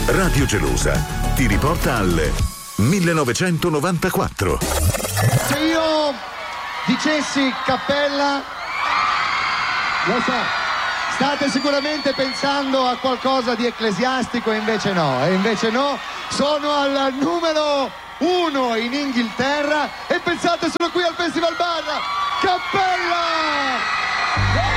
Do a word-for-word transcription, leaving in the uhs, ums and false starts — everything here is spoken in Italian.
Radio Gelosa ti riporta al millenovecentonovantaquattro. Se io dicessi cappella, lo so, state sicuramente pensando a qualcosa di ecclesiastico e invece no, e invece no, sono al numero uno in Inghilterra e pensate, sono qui al Festival Bar, Cappella!